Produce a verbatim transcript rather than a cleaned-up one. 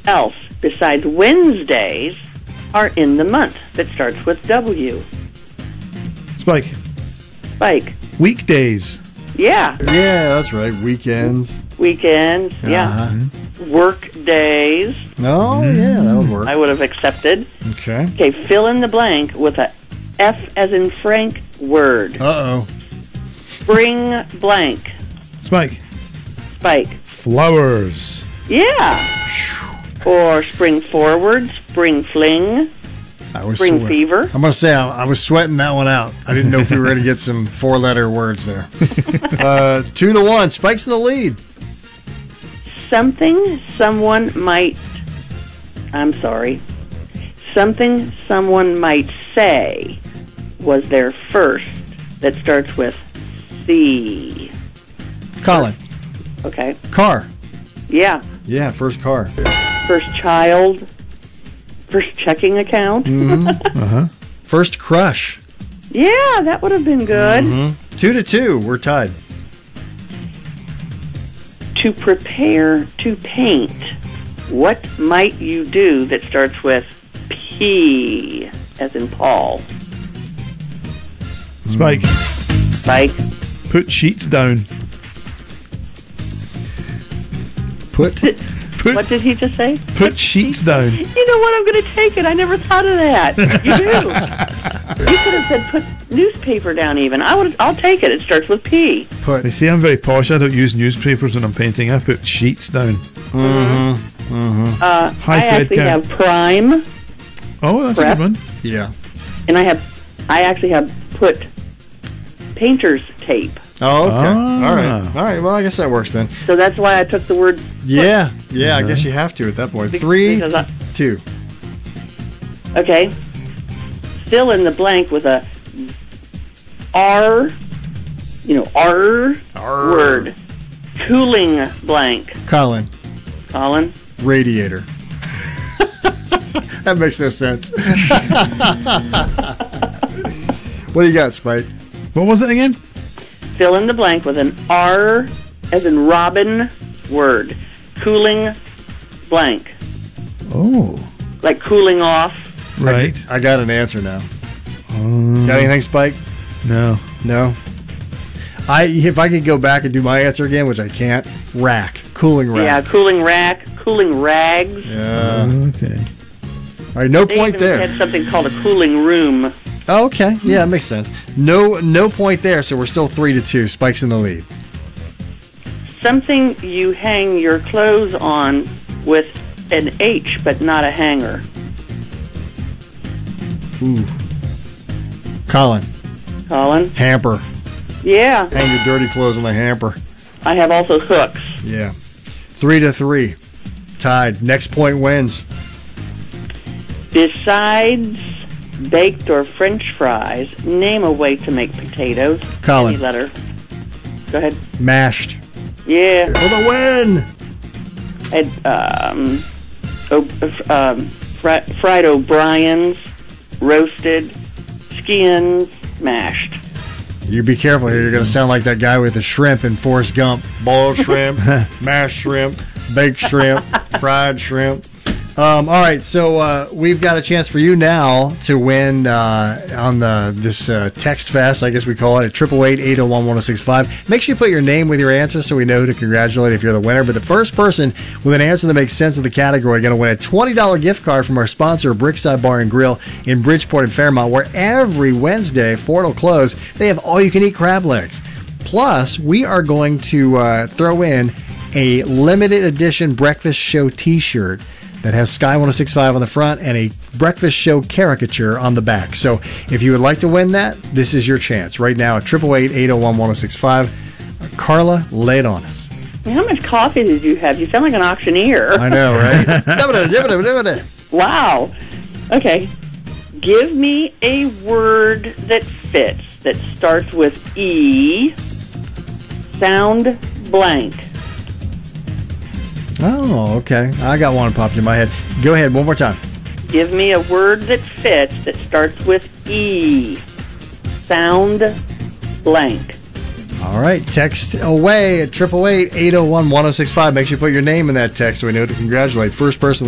else besides Wednesdays are in the month that starts with W? Spike. Spike. Weekdays. Yeah. Yeah, that's right. Weekends. Weekends. Yeah. Uh-huh. Work days. Oh, yeah, that would work. I would have accepted. Okay. Okay, fill in the blank with a F as in Frank word. Uh-oh. Spring blank. Spike. Spike. Flowers. Yeah. Or spring forward, spring fling, I was spring sweat- fever. I'm going to say I, I was sweating that one out. I didn't know if we were going to get some four-letter words there. uh, two to one. Spike's in the lead. Something someone might, I'm sorry, something someone might say was their first that starts with C. Colin. Okay. Car. Yeah. Yeah, first car. First child. First checking account. Mm-hmm. Uh-huh. First crush. Yeah, that would have been good. Mm-hmm. Two to two. We're tied. To prepare to paint, what might you do that starts with P, as in Paul? Spike. Spike. Put sheets down. Put. Put, What did he just say? put sheets down. You know what? I'm going to take it. I never thought of that. You do. You could have said put newspaper down even. I would. I'll take it. It starts with P. Put. They say I'm very posh. I don't use newspapers when I'm painting. I put sheets down. Mm-hmm. Mm-hmm. Uh, High I Fred actually count. have prime, Oh, that's Prep. a good one. Yeah. and I have. I actually have put painter's tape. Oh, okay. Ah. All right. All right. Well, I guess that works then. So that's why I took the word. Yeah. Yeah, I guess you have to at that point. Be- Three, because I- two. Okay. Fill in the blank with a R. You know, R, R. word. Cooling blank. Colin. Colin. Radiator. That makes no sense. What do you got, Spike? What was it again? Fill in the blank with an R as in Robin word. Cooling blank. Oh, Like cooling off. right. I got an answer now. Um, Got anything, Spike? No. No. I if I could go back and do my answer again, which I can't. Rack, cooling Yeah, rack. cooling rack, cooling rags. Yeah. Okay. All right, no They point even there. had something called a cooling room. Oh, okay, yeah, that makes sense. No, no point there. So we're still three to two. Spike's in the lead. Something you hang your clothes on with an H, but not a hanger. Ooh. Colin, Colin? hamper. Yeah, Hang your dirty clothes on the hamper. I have also hooks. Yeah. Three to three. Tied. Next point wins. Besides baked or French fries, name a way to make potatoes. Colin. Any letter. Go ahead. Mashed. Yeah. For the win. Had, um, o- um, fri- fried O'Brien's, roasted, skins, mashed. You be careful here. You're going to sound like that guy with the shrimp in Forrest Gump. Boiled shrimp, mashed shrimp, baked shrimp, fried shrimp. Um, all right, so uh, we've got a chance for you now to win uh, on the this uh, text fest, I guess we call it, at triple eight, eight oh one, one oh six five. Make sure you put your name with your answer so we know who to congratulate if you're the winner. But the first person with an answer that makes sense of the category going to win a twenty dollars gift card from our sponsor, Brickside Bar and Grill in Bridgeport and Fairmont, where every Wednesday, before it'll close, they have all-you-can-eat crab legs. Plus, we are going to uh, throw in a limited edition Breakfast Show t-shirt that has Sky one oh six point five on the front and a Breakfast Show caricature on the back. So if you would like to win that, this is your chance. Right now at triple eight, eight oh one, one oh six five. Carla, lay it on us. How much coffee did you have? You sound like an auctioneer. I know, right? Wow. Okay. Give me a word that fits, that starts with E, sound blank. Oh, okay. I got one popped in my head. Go ahead, one more time. Give me a word that fits, that starts with E, sound blank. All right, text away at triple eight, eight oh one, one oh six five. Make sure you put your name in that text so we know to congratulate. First person